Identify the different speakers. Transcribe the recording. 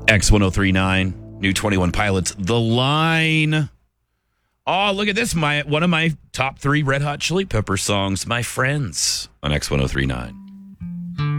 Speaker 1: X1039, new 21 Pilots, The Line. Oh, look at this. One of my top 3 Red Hot Chili Pepper songs, My Friends, on X1039.